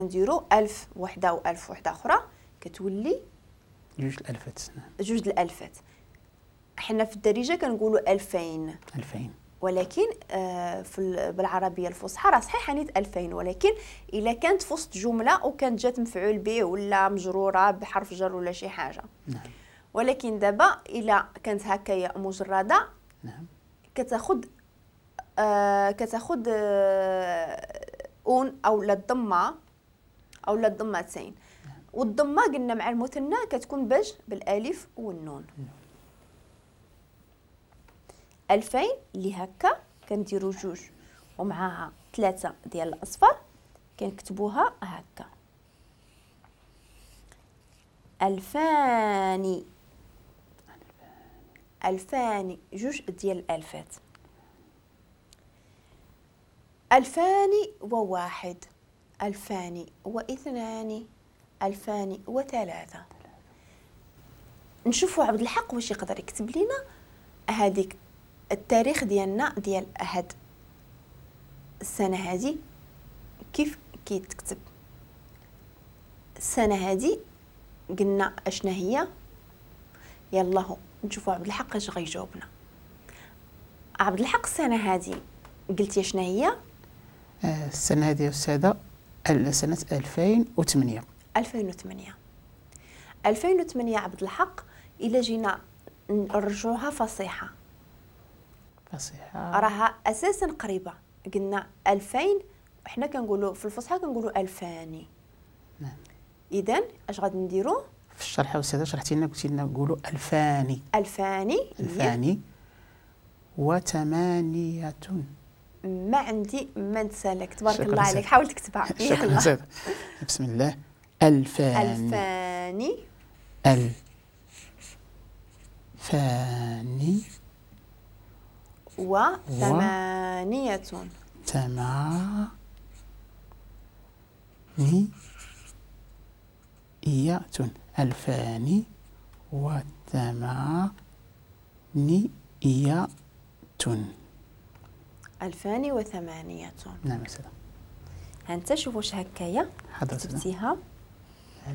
نديرو 1000 وحده و1000 وحده اخرى كتولي 2000. جوج الالفات. حنا في الدارجه كنقولوا 2000 ولكن بالعربيه الفصحى راه صحيح نيت 2000 ولكن الا كانت في وسط جمله وكانت جات مفعول به ولا مجروره بحرف جر ولا شي حاجه. نعم. ولكن دابا الا كانت هكايا مجرده نعم. كتاخذ اون او لا الضمه او لا الضمتين. والضمه قلنا مع المثنى كتكون بالالف والنون. 2000 اللي هكا كنديروا جوج ومعها 3 ديال الاصفر كنكتبوها هكا. 2000 جوج ديال الالفات. 2001 2002 2003. نشوفوا عبد الحق واش يقدر يكتب لنا هذيك التاريخ ديالنا ديال هاد السنه هذه كيف كيتكتب. السنه هذه قلنا اشنا هي. يلا هو نشوفوا عبد الحق اش غيجاوبنا. عبد الحق السنه هذه قلتي شنو هي؟ السنه هذه استاذه سنه 2008. 2008 عبد الحق. الا جينا نرجعوها فصيحه راها اساسا قريبه. قلنا 2000 وحنا كنقولوا في الفصحى كنقولوا 2000. نعم. اذا اش غادي نديروا في الشرح استاذه شرحتي لنا قلتي لنا نقولوا 2000 2008. ما عندي ما نسالك. تبارك الله عليك. حاول تكتبها. شكرا سيدة. بسم الله. 2000 وثمانية. 2008. نعم سيدة. هانت شوف واش هكايا كتبتيها